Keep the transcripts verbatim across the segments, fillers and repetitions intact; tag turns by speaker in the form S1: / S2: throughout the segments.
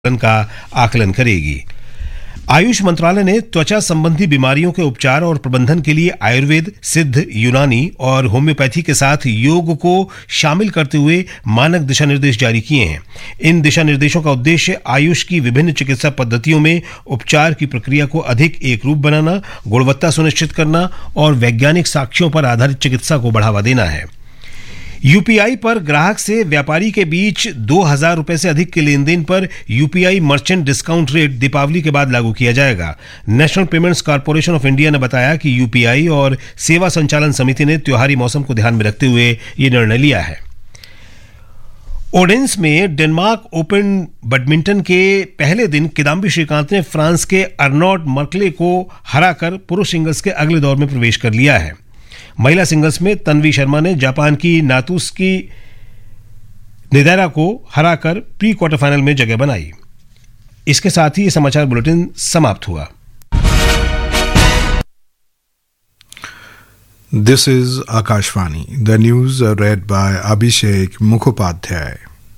S1: का आकलन करेगी। आयुष मंत्रालय ने त्वचा संबंधी बीमारियों के उपचार और प्रबंधन के लिए आयुर्वेद, सिद्ध, यूनानी और होम्योपैथी के साथ योग को शामिल करते हुए मानक दिशा निर्देश जारी किए हैं। इन दिशा निर्देशों का उद्देश्य आयुष की विभिन्न चिकित्सा पद्धतियों में उपचार की प्रक्रिया को अधिक एक रूप बनाना, गुणवत्ता सुनिश्चित करना और वैज्ञानिक साक्ष्यों पर आधारित चिकित्सा को बढ़ावा देना है। यूपीआई पर ग्राहक से व्यापारी के बीच दो हजार रुपए से अधिक के लेन देन पर UPI merchant discount rate Deepawali के बाद लागू किया जाएगा। National payments corporation of India ने बताया कि यूपीआई और सेवा संचालन समिति ने त्योहारी मौसम को ध्यान में रखते हुए ये निर्णय लिया है। ओडेंस में डेनमार्क ओपन बैडमिंटन के पहले दिन किदाम्बी श्रीकांत ने फ्रांस के अर्नॉड मर्कले को हराकर पुरुष सिंगल्स के अगले दौर में प्रवेश कर लिया है। महिला सिंगल्स में तन्वी शर्मा ने जापान की नातुस्की निदेरा को हराकर प्री क्वार्टर फाइनल में जगह बनाई। इसके साथ ही ये समाचार बुलेटिन समाप्त हुआ।
S2: This is Akashvani. The news red bye Abhishek Mukhopadhyay.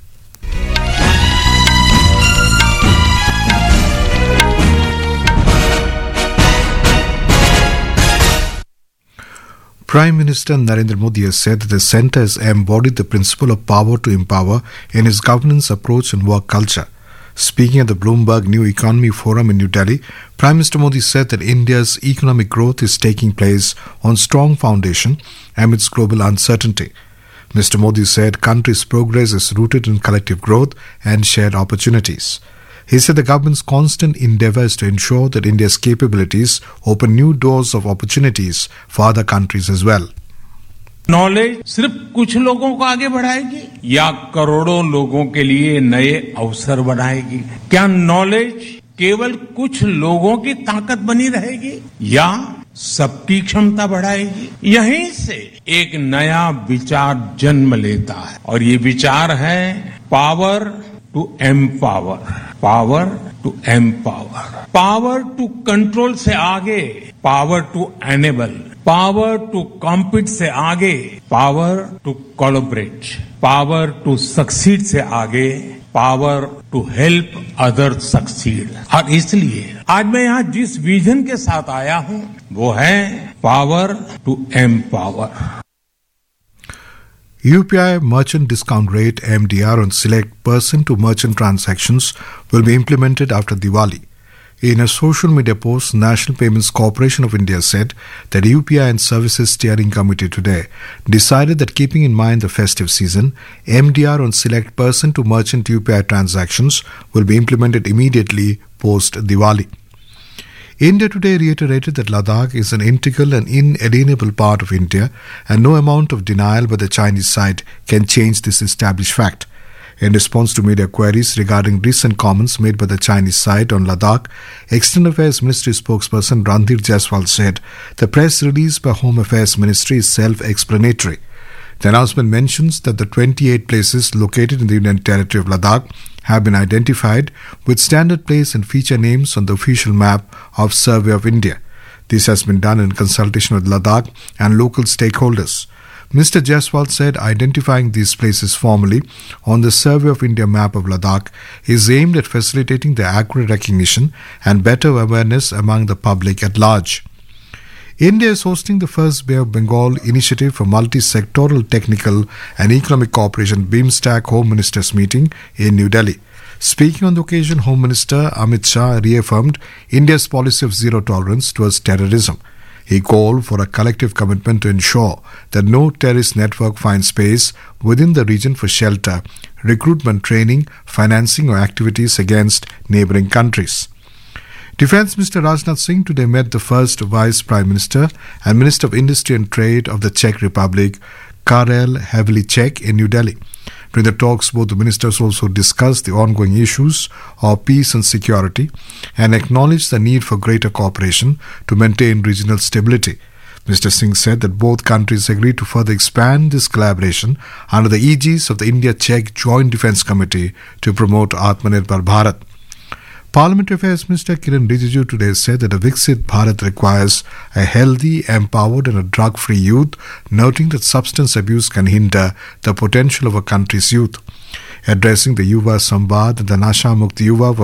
S2: Prime Minister Narendra Modi has said that the centre has embodied the principle of power to empower in its governance approach and work culture. Speaking at the Bloomberg New Economy Forum in New Delhi, Prime Minister Modi said that India's economic growth is taking place on strong foundation amidst global uncertainty. Mister Modi said country's progress is rooted in collective growth and shared opportunities. He said the government's constant endeavour is to ensure that India's capabilities open new doors of opportunities for other countries as well.
S3: Knowledge सिर्फ कुछ लोगों को आगे बढ़ाएगी या करोड़ों लोगों के लिए नए अवसर बनाएगी? क्या नॉलेज केवल कुछ लोगों की ताकत बनी रहेगी या सबकी क्षमता बढ़ाएगी? यहीं से एक नया विचार जन्म लेता है और ये विचार है power to empower, power to empower, power to control से आगे power to enable, power to compete से आगे power to collaborate, power to succeed से आगे power to help other succeed. और इसलिए आज मैं यहाँ जिस विजन के साथ आया हूँ वो है power to empower.
S2: U P I merchant discount rate M D R on select person-to-merchant transactions will be implemented after Diwali. In a social media post, National Payments Corporation of India said that U P I and Services Steering Committee today decided that keeping in mind the festive season, M D R on select person-to-merchant U P I transactions will be implemented immediately post-Diwali. India today reiterated that Ladakh is an integral and inalienable part of India and no amount of denial by the Chinese side can change this established fact. In response to media queries regarding recent comments made by the Chinese side on Ladakh, External Affairs Ministry spokesperson Randhir Jaiswal said the press release by Home Affairs Ministry is self-explanatory. The announcement mentions that the twenty-eight places located in the Union Territory of Ladakh have been identified with standard place and feature names on the official map of Survey of India. This has been done in consultation with Ladakh and local stakeholders. Mister Jaiswal said identifying these places formally on the Survey of India map of Ladakh is aimed at facilitating the accurate recognition and better awareness among the public at large. India is hosting the first Bay of Bengal initiative for multi-sectoral technical and economic cooperation BIMSTEC Home Ministers meeting in New Delhi. Speaking on the occasion, Home Minister Amit Shah reaffirmed India's policy of zero tolerance towards terrorism. He called for a collective commitment to ensure that no terrorist network finds space within the region for shelter, recruitment, training, financing or activities against neighbouring countries. Defence Minister Rajnath Singh today met the first Vice Prime Minister and Minister of Industry and Trade of the Czech Republic, Karel Havlicek, in New Delhi. During the talks, both the ministers also discussed the ongoing issues of peace and security and acknowledged the need for greater cooperation to maintain regional stability. Mister Singh said that both countries agreed to further expand this collaboration under the aegis of the India-Czech Joint Defence Committee to promote Atmanirbhar Bharat. Parliamentary Affairs Minister Kiran Rijiju today said that a Viksit Bharat requires a healthy, empowered and a drug-free youth, noting that substance abuse can hinder the potential of a country's youth. Addressing the Yuva Samvad, the Nasha Mukti Yuva